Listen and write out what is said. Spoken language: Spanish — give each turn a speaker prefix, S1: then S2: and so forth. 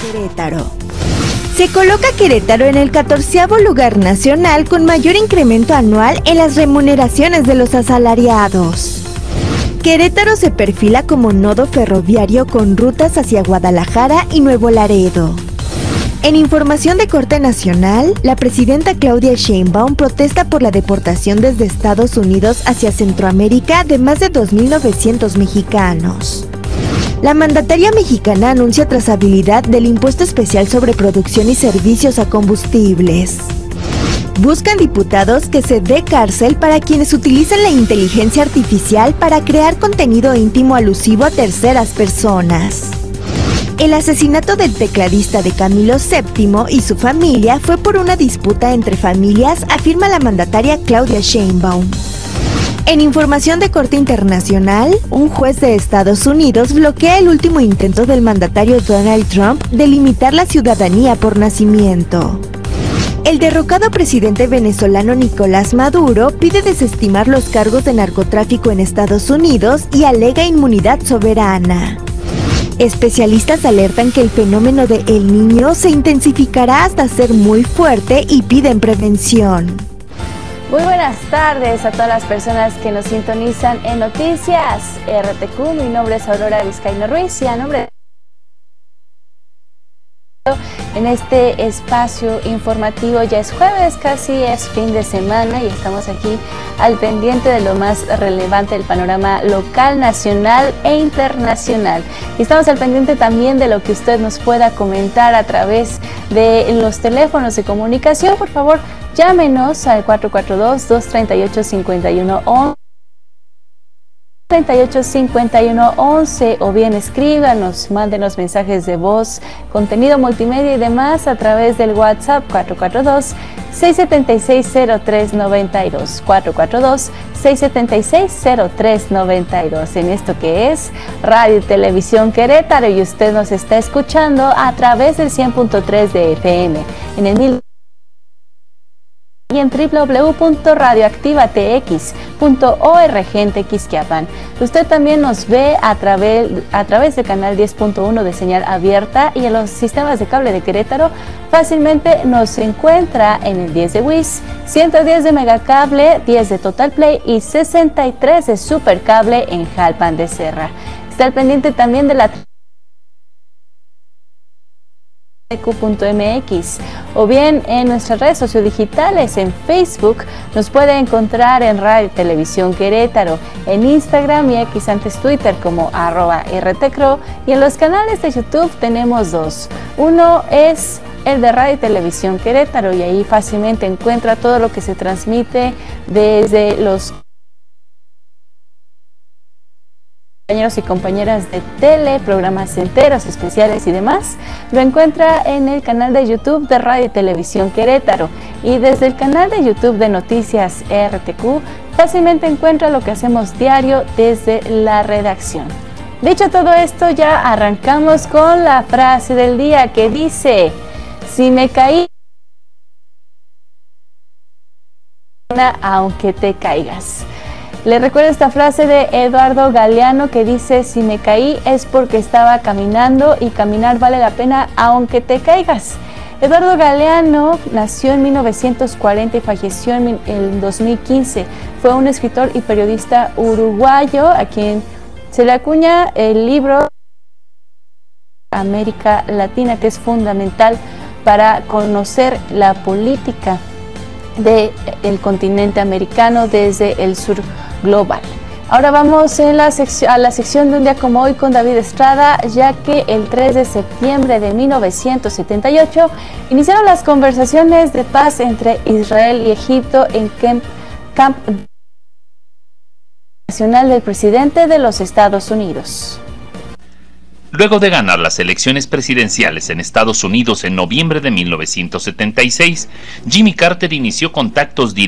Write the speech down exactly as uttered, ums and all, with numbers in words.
S1: Querétaro. Se coloca Querétaro en el catorceavo lugar nacional con mayor incremento anual en las remuneraciones de los asalariados. Querétaro se perfila como nodo ferroviario con rutas hacia Guadalajara y Nuevo Laredo. En información de corte nacional, la presidenta Claudia Sheinbaum protesta por la deportación desde Estados Unidos hacia Centroamérica de más de dos mil novecientos mexicanos. La mandataria mexicana anuncia trazabilidad del impuesto especial sobre producción y servicios a combustibles. Buscan diputados que se dé cárcel para quienes utilicen la inteligencia artificial para crear contenido íntimo alusivo a terceras personas. El asesinato del tecladista de Camilo séptimo y su familia fue por una disputa entre familias, afirma la mandataria Claudia Sheinbaum. En información de corte internacional, un juez de Estados Unidos bloquea el último intento del mandatario Donald Trump de limitar la ciudadanía por nacimiento. El derrocado presidente venezolano Nicolás Maduro pide desestimar los cargos de narcotráfico en Estados Unidos y alega inmunidad soberana. Especialistas alertan que el fenómeno de El Niño se intensificará hasta ser muy fuerte y piden prevención.
S2: Muy buenas tardes a todas las personas que nos sintonizan en Noticias R T Q. Mi nombre es Aurora Vizcaíno Ruiz y a nombre de en este espacio informativo ya es jueves, casi es fin de semana y estamos aquí al pendiente de lo más relevante del panorama local, nacional e internacional. Y estamos al pendiente también de lo que usted nos pueda comentar a través de los teléfonos de comunicación. Por favor, llámenos al cuatro cuatro dos, dos tres ocho, cinco uno once. treinta y ocho cincuenta y uno once o bien escríbanos, mándenos mensajes de voz, contenido multimedia y demás a través del WhatsApp cuatro cuatro dos, seis siete seis, cero tres nueve dos, cuatro cuatro dos, seis siete seis, cero tres nueve dos, en esto que es Radio y Televisión Querétaro, y usted nos está escuchando a través del cien punto tres de F M, en el mil y en doble u doble u doble u punto radioactivatex punto org en Tequisquiapan. Usted también nos ve a través, a través del canal diez punto uno de señal abierta, y en los sistemas de cable de Querétaro fácilmente nos encuentra en el diez de Wiz, ciento diez de Megacable, diez de Total Play y sesenta y tres de Supercable en Jalpan de Serra. Está al pendiente también de la q punto m x o bien en nuestras redes sociodigitales. En Facebook nos puede encontrar en Radio Televisión Querétaro, en Instagram y X antes Twitter como arroba rtcro, y en los canales de YouTube tenemos dos. Uno es el de Radio Televisión Querétaro y ahí fácilmente encuentra todo lo que se transmite desde los compañeros y compañeras de tele, programas enteros, especiales y demás. Lo encuentra en el canal de YouTube de Radio y Televisión Querétaro, y desde el canal de YouTube de Noticias R T Q fácilmente encuentra lo que hacemos diario desde la redacción. Dicho todo esto, ya arrancamos con la frase del día que dice: si me caí, aunque te caigas. Le recuerdo esta frase de Eduardo Galeano que dice: si me caí es porque estaba caminando, y caminar vale la pena aunque te caigas. Eduardo Galeano nació en mil novecientos cuarenta y falleció en el dos mil quince. Fue un escritor y periodista uruguayo a quien se le acuña el libro América Latina, que es fundamental para conocer la política del continente americano desde el sur global. Ahora vamos en la a la sección de un día como hoy con David Estrada, ya que el tres de septiembre de mil novecientos setenta y ocho iniciaron las conversaciones de paz entre Israel y Egipto en Camp, Camp Nacional del presidente de los Estados Unidos.
S3: Luego de ganar las elecciones presidenciales en Estados Unidos en noviembre de mil novecientos setenta y seis, Jimmy Carter inició contactos directos